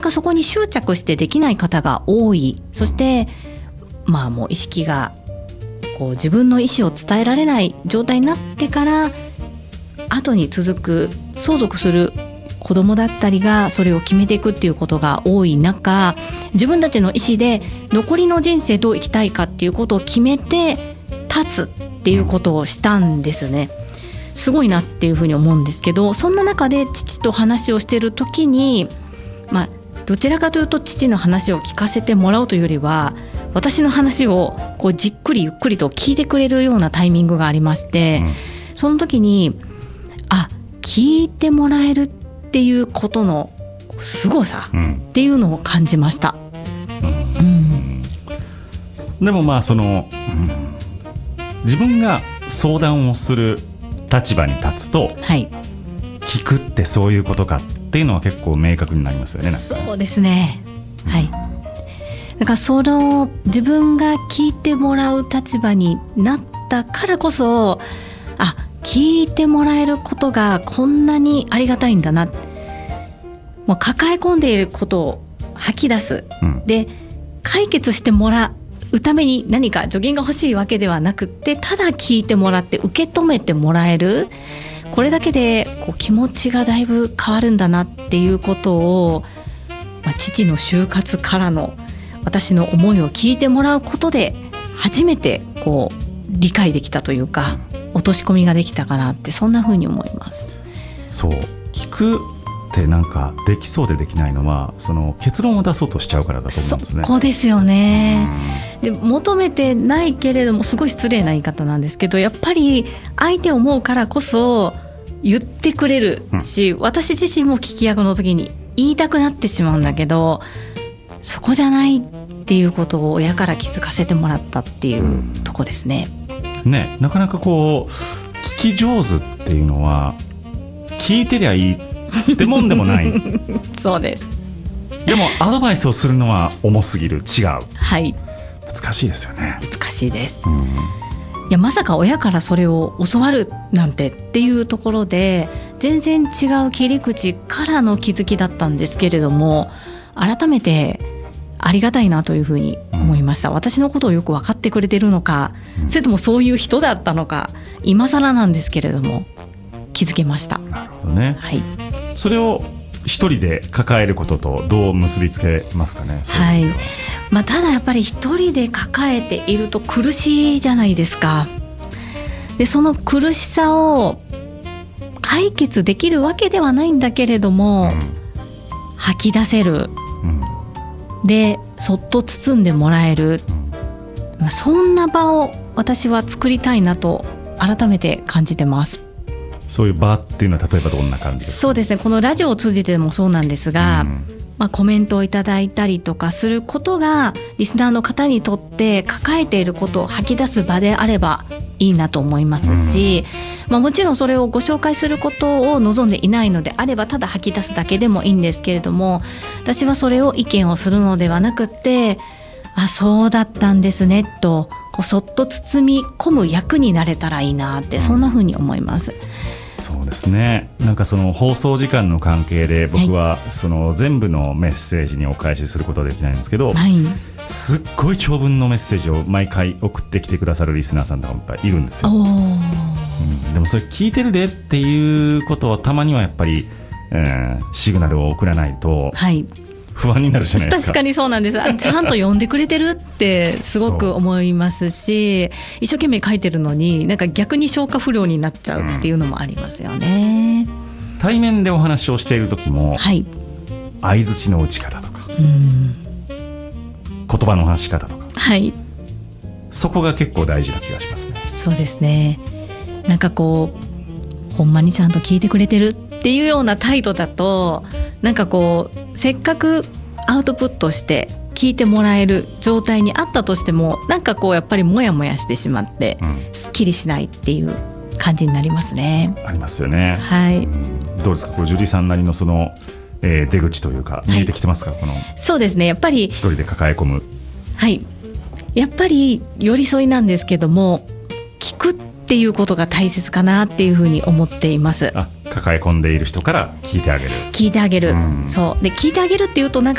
かそこに執着してできない方が多い。そしてもう意識がこう自分の意思を伝えられない状態になってから後に続く相続する子供だったりがそれを決めていくっていうことが多い中、自分たちの意思で残りの人生どう生きたいかっていうことを決めて立つっていうことをしたんですね。すごいなっていうふうに思うんですけど、そんな中で父と話をしている時に、どちらかというと父の話を聞かせてもらうというよりは私の話をこうじっくりゆっくりと聞いてくれるようなタイミングがありまして、その時に聞いてもらえるっていうことの凄さっていうのを感じました。 でも自分が相談をする立場に立つと、聞くってそういうことかっていうのは結構明確になりますよね。 そうですね、だからその自分が聞いてもらう立場になったからこそ、聞いてもらえることがこんなにありがたいんだな、もう抱え込んでいることを吐き出す、で解決してもらうために何か助言が欲しいわけではなくって、ただ聞いてもらって受け止めてもらえる、これだけでこう気持ちがだいぶ変わるんだなっていうことを、父の就活からの私の思いを聞いてもらうことで初めてこう理解できたというか、落とし込みができたかなって、そんな風に思います。 そう聞くってなんかできそうでできないのは、その結論を出そうとしちゃうからだと思うんですね。 そこですよね。で求めてないけれども、すごい失礼な言い方なんですけど、やっぱり相手を思うからこそ言ってくれるし、私自身も聞き役の時に言いたくなってしまうんだけど、そこじゃないっていうことを親から気づかせてもらったっていうとこですね。 なかなかこう聞き上手っていうのは聞いてりゃいいってもんでもないそうです。 でもアドバイスをするのは重すぎる、違う、難しいですよね。 難しいです、いやまさか親からそれを教わるなんてっていうところで、全然違う切り口からの気づきだったんですけれども、改めてありがたいなというふうに思いました。私のことをよく分かってくれてるのか、それともそういう人だったのか、今更なんですけれども気づけました。 なるほどね、それを一人で抱えることとどう結びつけますかね。 ただやっぱり一人で抱えていると苦しいじゃないですか。でその苦しさを解決できるわけではないんだけれども、吐き出せる、でそっと包んでもらえる、そんな場を私は作りたいなと改めて感じてます。 そういう場っていうのは例えばどんな感じですか。 そうですね、このラジオを通じてもそうなんですが、コメントをいただいたりとかすることがリスナーの方にとって抱えていることを吐き出す場であればいいなと思いますし、もちろんそれをご紹介することを望んでいないのであれば、ただ吐き出すだけでもいいんですけれども、私はそれを意見をするのではなくって、そうだったんですねとこうそっと包み込む役になれたらいいなって、そんな風に思います。 そうですね。なんかその放送時間の関係で僕はその全部のメッセージにお返しすることはできないんですけど、すっごい長文のメッセージを毎回送ってきてくださるリスナーさんとかもいっぱいいるんですよ。でもそれ聞いてるでっていうことはたまにはやっぱり、シグナルを送らないと不安になるじゃないですか。 確かにそうなんです。ちゃんと読んでくれてるってすごく思いますし、一生懸命書いてるのになんか逆に消化不良になっちゃうっていうのもありますよね。 対面でお話をしている時も、相槌の打ち方とか、言葉の話し方とか、そこが結構大事な気がしますね。 そうですね。なんかこうほんまにちゃんと聞いてくれてるっていうような態度だと、なんかこうせっかくアウトプットして聞いてもらえる状態にあったとしても、なんかこうやっぱりモヤモヤしてしまって、すっきりしないっていう感じになりますね。 ありますよね。どうですか、これジュリさんなりのその、出口というか見えてきてますか。このそうですね、やっぱり一人で抱え込む、 やっぱり寄り添いなんですけども、聞くっていうことが大切かなっていうふうに思っています。 抱え込んでいる人から聞いてあげる、 そうで聞いてあげるっていうとなんか